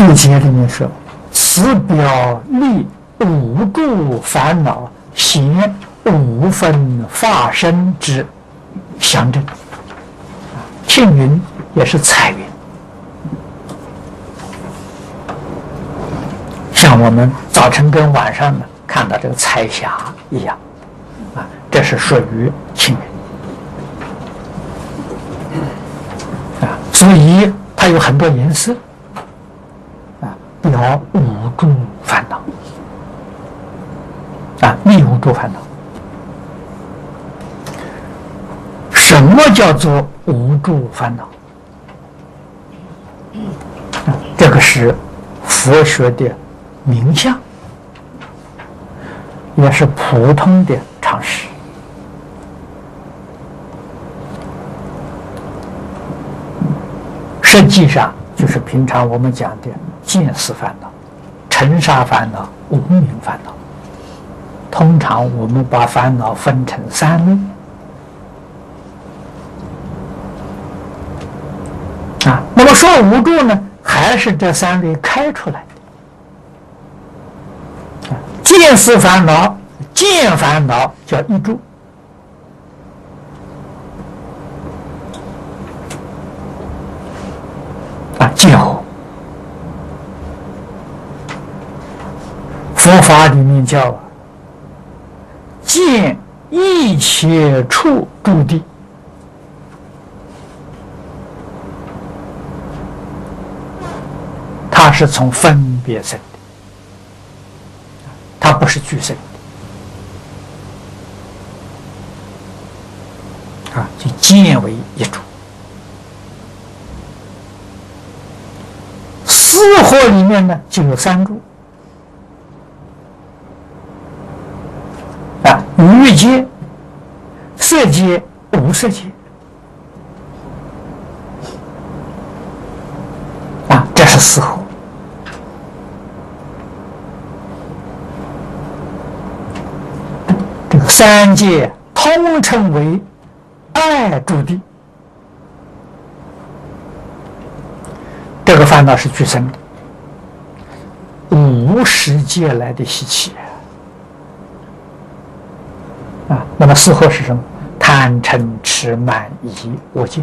注解里面说：“此表立无住烦恼，显无分法身之象征。”庆云也是彩云，像我们早晨跟晚上呢看到这个彩霞一样，这是属于庆云，所以它有很多颜色，表无住烦恼，立无住烦恼。什么叫做无住烦恼？这个是佛学的名相，也是普通的常识。实际上就是平常我们讲的见思烦恼、尘沙烦恼、无明烦恼。通常我们把烦恼分成三类。那么说无住呢，还是这三类开出来的。见思烦恼、见烦恼叫一住，见惑。佛法里面叫见一切处住地。它是从分别生的，它不是俱生的，就见为一住。四惑里面呢就有三住，欲界、色界、无色界，这是四惑。这个三界通称为爱住地，这个烦恼是俱生的，无始界来的习气那么四惑是什么？贪嗔痴慢疑我见。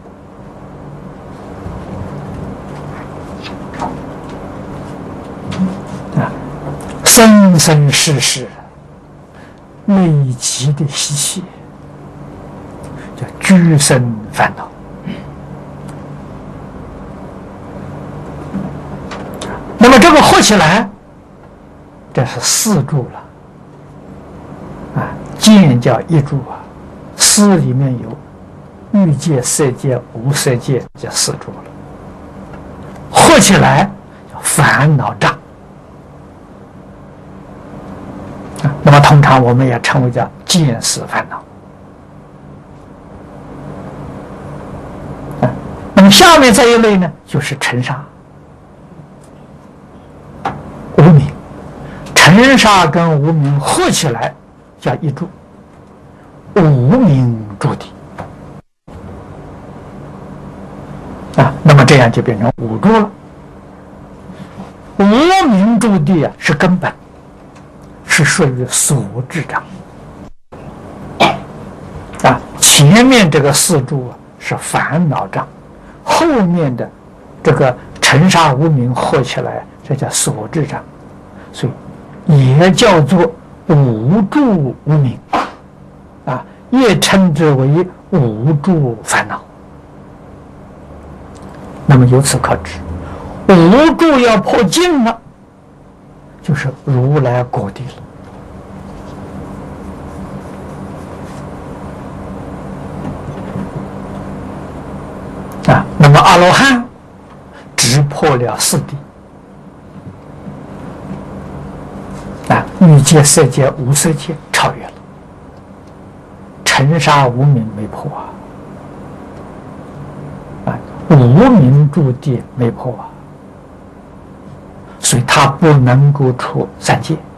生生世世累积的习气，叫俱生烦恼。那么这个合起来，这是四住了。见叫一住思里面有欲界、色界、无色界，叫四住了。合起来叫烦恼障。那么通常我们也称为叫见思烦恼。那么下面这一类呢，就是尘沙、无明。尘沙跟无明合起来叫一住，无明住地。那么这样就变成五住了。无明住地是根本，是属于所知障。前面这个四住是烦恼障，后面的这个尘沙无明合起来，这叫所知障，所以也叫做无住无明，也称之为无住烦恼。那么由此可知，无住要破尽了，就是如来果地了。那么阿罗汉只破了四谛，欲界、色界、无色界超越了，尘沙无明没破无明住地没破所以他不能够出三界。